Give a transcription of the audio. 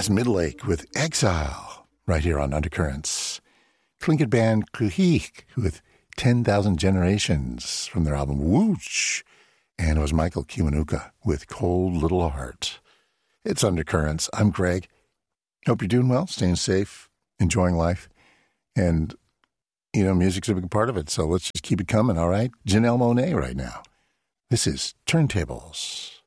That's Middlake with Exile, right here on Undercurrents. Tlingit band Cluiche with 10,000 Generations from their album Whoosh. And it was Michael Kiwanuka with Cold Little Heart. It's Undercurrents. I'm Greg. Hope you're doing well, staying safe, enjoying life. And, you know, music's a big part of it, so let's just keep it coming, all right? Janelle Monáe right now. This is Turntables.